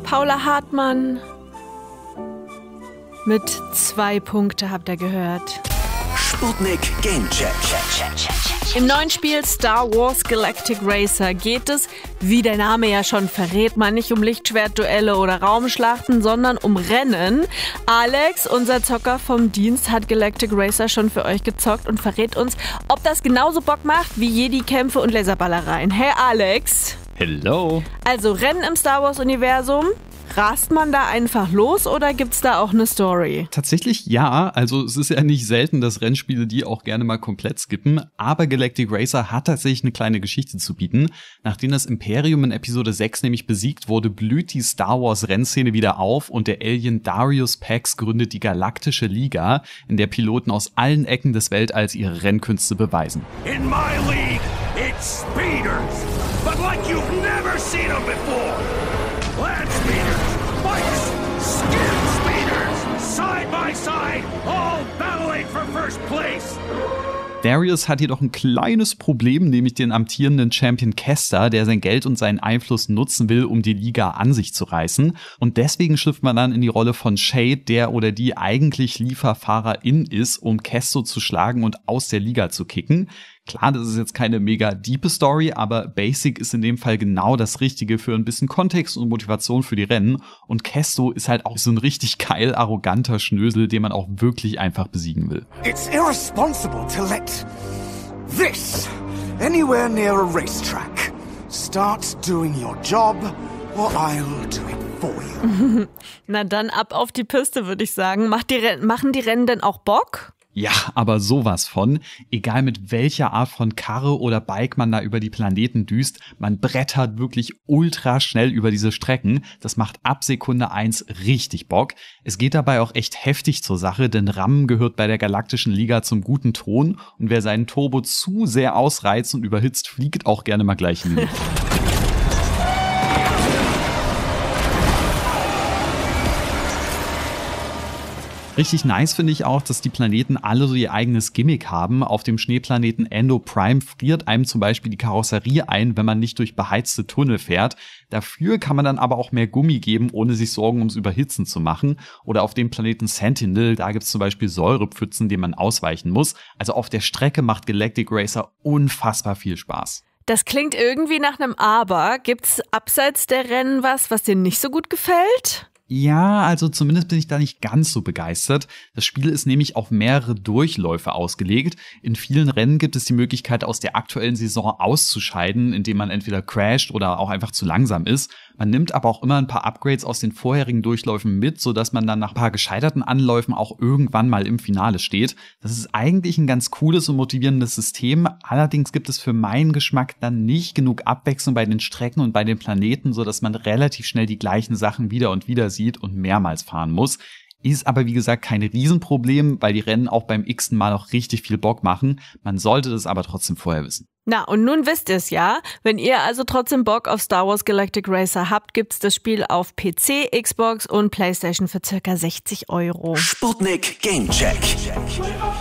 Paula Hartmann mit 2 Punkte habt ihr gehört. Sputnik Gamecheck. Im neuen Spiel Star Wars Galactic Racer geht es, wie der Name ja schon verrät, mal nicht um Lichtschwertduelle oder Raumschlachten, sondern um Rennen. Alex, unser Zocker vom Dienst, hat Galactic Racer schon für euch gezockt und verrät uns, ob das genauso Bock macht wie Jedi-Kämpfe und Laserballereien. Hey Alex! Hello! Also Rennen im Star Wars-Universum. Rast man da einfach los oder gibt's da auch eine Story? Tatsächlich ja, also es ist ja nicht selten, dass Rennspiele die auch gerne mal komplett skippen, aber Galactic Racer hat tatsächlich eine kleine Geschichte zu bieten. Nachdem das Imperium in Episode 6 nämlich besiegt wurde, blüht die Star Wars Rennszene wieder auf und der Alien Darius Pax gründet die Galaktische Liga, in der Piloten aus allen Ecken des Weltalls ihre Rennkünste beweisen. In my league, it's speeders, but like you've never seen them before. Land speeders, bikes, skid speeders, side by side, all battling for first place. Darius hat jedoch ein kleines Problem, nämlich den amtierenden Champion Kester, der sein Geld und seinen Einfluss nutzen will, um die Liga an sich zu reißen. Und deswegen schlüpft man dann in die Rolle von Shade, der oder die eigentlich Lieferfahrerin ist, um Kesto zu schlagen und aus der Liga zu kicken. Klar, das ist jetzt keine mega diepe Story, aber Basic ist in dem Fall genau das Richtige für ein bisschen Kontext und Motivation für die Rennen. Und Kesto ist halt auch so ein richtig geil arroganter Schnösel, den man auch wirklich einfach besiegen will. It's irresponsible to let this anywhere near a racetrack. Start doing your job or I'll do it for you. Na dann ab auf die Piste, würde ich sagen. Machen die Rennen denn auch Bock? Ja, aber sowas von. Egal mit welcher Art von Karre oder Bike man da über die Planeten düst, man brettert wirklich ultra schnell über diese Strecken. Das macht ab Sekunde 1 richtig Bock. Es geht dabei auch echt heftig zur Sache, denn Rammen gehört bei der Galaktischen Liga zum guten Ton und wer seinen Turbo zu sehr ausreizt und überhitzt, fliegt auch gerne mal gleich in die Luft. Richtig nice finde ich auch, dass die Planeten alle so ihr eigenes Gimmick haben. Auf dem Schneeplaneten Endo Prime friert einem zum Beispiel die Karosserie ein, wenn man nicht durch beheizte Tunnel fährt. Dafür kann man dann aber auch mehr Gummi geben, ohne sich Sorgen ums Überhitzen zu machen. Oder auf dem Planeten Sentinel, da gibt's zum Beispiel Säurepfützen, denen man ausweichen muss. Also auf der Strecke macht Galactic Racer unfassbar viel Spaß. Das klingt irgendwie nach einem Aber. Gibt's abseits der Rennen was dir nicht so gut gefällt? Ja, also zumindest bin ich da nicht ganz so begeistert. Das Spiel ist nämlich auf mehrere Durchläufe ausgelegt. In vielen Rennen gibt es die Möglichkeit, aus der aktuellen Saison auszuscheiden, indem man entweder crasht oder auch einfach zu langsam ist. Man nimmt aber auch immer ein paar Upgrades aus den vorherigen Durchläufen mit, sodass man dann nach ein paar gescheiterten Anläufen auch irgendwann mal im Finale steht. Das ist eigentlich ein ganz cooles und motivierendes System. Allerdings gibt es für meinen Geschmack dann nicht genug Abwechslung bei den Strecken und bei den Planeten, sodass man relativ schnell die gleichen Sachen wieder und wieder sieht und mehrmals fahren muss. Ist aber wie gesagt kein Riesenproblem, weil die Rennen auch beim x-ten Mal noch richtig viel Bock machen. Man sollte das aber trotzdem vorher wissen. Na, und nun wisst ihr es ja. Wenn ihr also trotzdem Bock auf Star Wars Galactic Racer habt, gibt's das Spiel auf PC, Xbox und PlayStation für ca. 60 €. Sputnik Gamecheck.